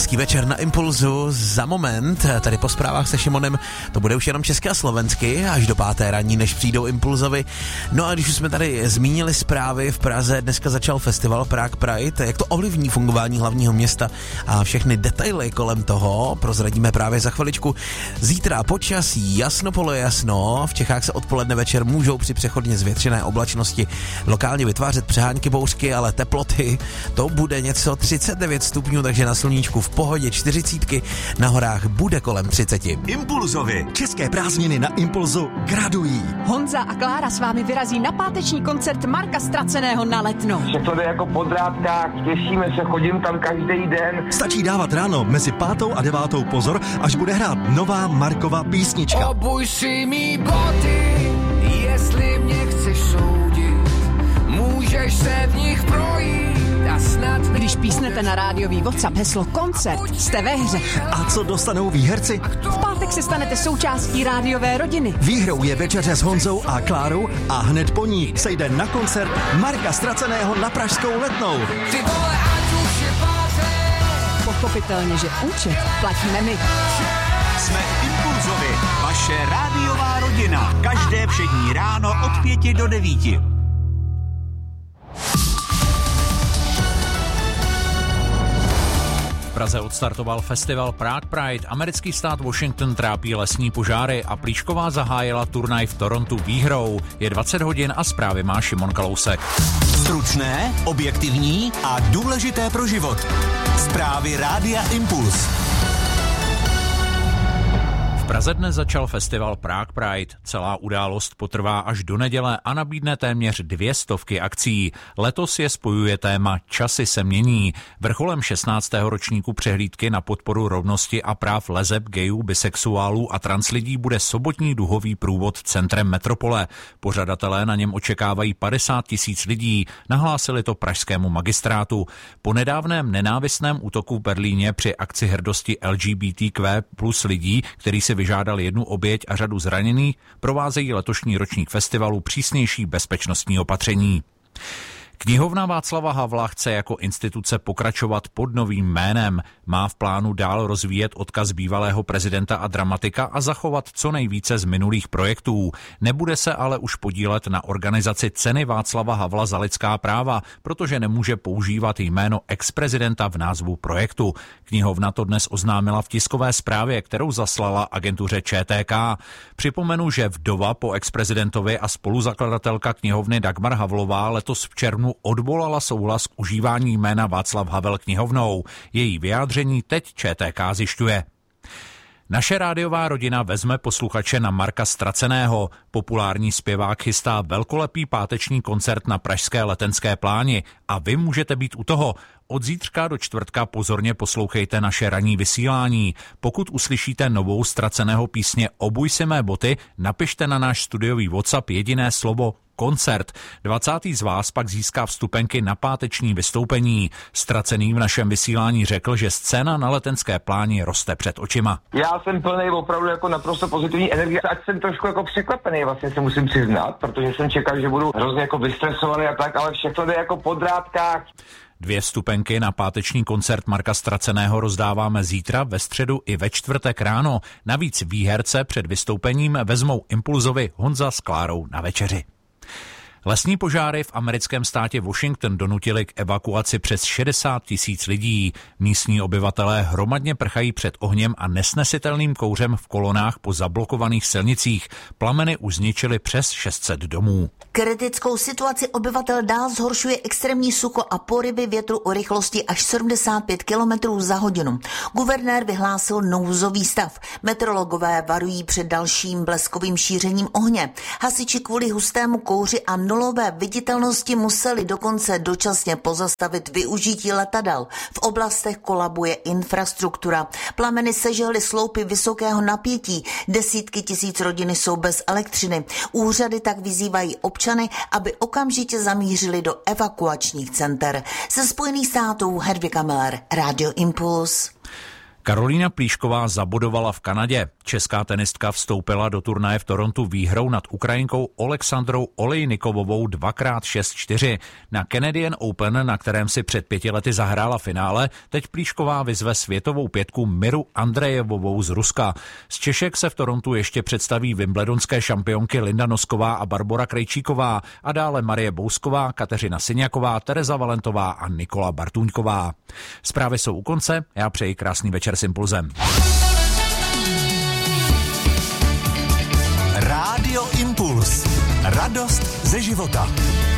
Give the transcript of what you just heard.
Hezký večer na Impulzu. Za moment, tady po zprávách se Šimonem, to bude už jenom česky a slovensky, až do 5. ranní, než přijdou Impulzovi. No a když už jsme tady zmínili zprávy, v Praze dneska začal festival Prague Pride. Jak to ovlivní fungování hlavního města a všechny detaily kolem toho prozradíme právě za chviličku. Zítra počasí, jasno polojasno, v Čechách se odpoledne večer můžou při přechodně zvětšené oblačnosti lokálně vytvářet přehánky, bouřky, ale teploty, to bude něco 39 stupňů, takže na sluníčku v pohodě 40, na horách bude kolem 30. Impulzovi. České prázdniny na Impulzu gradují. Honza a Klára s vámi vyrazí na páteční koncert Marka Straceného na Letnou. Všechno jde jako po drátkách, těšíme se, chodím tam každý den. Stačí dávat ráno mezi 5. a 9. pozor, až bude hrát nová Markova písnička. Obuj si mý boty, jestli mě chceš soudit, můžeš se v nich projít a snad... Když písnete na rádiový WhatsApp heslo koncert, jste ve hře. A co dostanou výherci? V pátek se stanete součástí rádiové rodiny. Výhrou je večeře s Honzou a Klárou a hned po ní se jde na koncert Marka Straceného na pražskou Letnou. Ty vole, ať už je pátek. Pochopitelně, že účet platíme my. Jsme Impulzovi, vaše rádiová rodina. Každé všední ráno od 5 do 9. V Praze odstartoval festival Prague Pride, americký stát Washington trápí lesní požáry a Plíšková zahájila turnaj v Torontu výhrou. Je 20 hodin a zprávy má Šimon Kalousek. Stručné, objektivní a důležité pro život. Zprávy Rádia Impuls. V Praze dnes začal festival Prague Pride. Celá událost potrvá až do neděle a nabídne téměř 200 akcí. Letos je spojuje téma Časy se mění. Vrcholem 16. ročníku přehlídky na podporu rovnosti a práv leseb, gayů, bisexuálů a translidí bude sobotní duhový průvod centrem metropole. Pořadatelé na něm očekávají 50 000 lidí, nahlásili to pražskému magistrátu. Po nedávném nenávistném útoku v Berlíně při akci hrdosti LGBTQ plus lidí, který si vyžádal jednu oběť a řadu zraněných, provázejí letošní ročník festivalu přísnější bezpečnostní opatření. Knihovna Václava Havla chce jako instituce pokračovat pod novým jménem. Má v plánu dál rozvíjet odkaz bývalého prezidenta a dramatika a zachovat co nejvíce z minulých projektů. Nebude se ale už podílet na organizaci ceny Václava Havla za lidská práva, protože nemůže používat jméno ex-prezidenta v názvu projektu. Knihovna to dnes oznámila v tiskové zprávě, kterou zaslala agentuře ČTK. Připomenu, že vdova po ex-prezidentovi a spoluzakladatelka knihovny Dagmar Havlová letos v červnu odvolala souhlas k užívání jména Václav Havel knihovnou. Její vyjádření teď ČTK zjišťuje. Naše rádiová rodina vezme posluchače na Marka Straceného. Populární zpěvák chystá velkolepý páteční koncert na pražské Letenské pláni a vy můžete být u toho. Od zítřka do čtvrtka pozorně poslouchejte naše ranní vysílání. Pokud uslyšíte novou Straceného písně Obuj si mé boty, napište na náš studiový WhatsApp jediné slovo koncert. 20. z vás pak získá vstupenky na páteční vystoupení. Stracený v našem vysílání řekl, že scéna na Letenské pláni roste před očima. Já jsem plný opravdu jako naprosto pozitivní energie, ať jsem trošku jako překvapený, vlastně se musím přiznat, protože jsem čekal, že budu hrozně jako vystresovaný a tak, ale všechno jde jako po drátkách. 2 vstupenky na páteční koncert Marka Straceného rozdáváme zítra, ve středu i ve čtvrtek ráno. Navíc výherce před vystoupením vezmou Impulzovi Honza s Klárou na večeři. Lesní požáry v americkém státě Washington donutily k evakuaci přes 60 000 lidí. Místní obyvatelé hromadně prchají před ohněm a nesnesitelným kouřem v kolonách po zablokovaných silnicích. Plameny už zničily přes 600 domů. Kritickou situaci obyvatel dál zhoršuje extrémní sucho a poryvy větru o rychlosti až 75 km za hodinu. Guvernér vyhlásil nouzový stav. Meteorologové varují před dalším bleskovým šířením ohně. Hasiči kvůli hustému kouři a nulové viditelnosti museli dokonce dočasně pozastavit využití letadel. V oblastech kolabuje infrastruktura. Plameny sežehly sloupy vysokého napětí. Desítky tisíc rodin jsou bez elektřiny. Úřady tak vyzývají občany, aby okamžitě zamířili do evakuačních center. Ze Spojených států Hedvika Miller, Radio Impuls. Karolína Plíšková zabodovala v Kanadě. Česká tenistka vstoupila do turnaje v Torontu výhrou nad Ukrajinkou Oleksandrou Olejnikovovou 2x6-4. Na Canadian Open, na kterém si před 5 lety zahrála finále, teď Plíšková vyzve světovou pětku Miru Andrejevovou z Ruska. Z Češek se v Torontu ještě představí wimbledonské šampionky Linda Nosková a Barbora Krejčíková a dále Marie Bousková, Kateřina Syňaková, Tereza Valentová a Nikola Bartůňková. Zprávy jsou u konce, já přeji krásný večer s Impulzem. Rádio Impuls. Radost ze života.